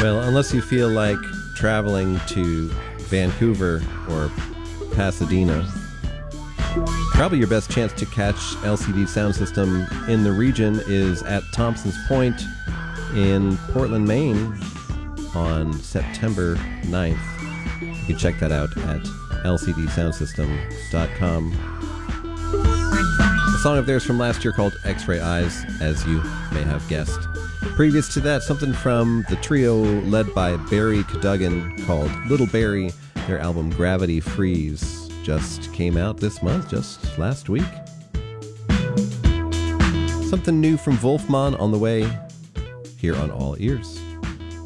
Well, unless you feel like traveling to Vancouver or Pasadena, probably your best chance to catch LCD Sound System in the region is at Thompson's Point in Portland, Maine on September 9th. You can check that out at lcdsoundsystem.com. A song of theirs from last year called X-Ray Eyes, as you may have guessed. Previous to that, something from the trio led by Barry Cadogan called Little Barry. Their album Gravity Freeze just came out this month, just last week. Something new from Wolfman on the way here on All Ears.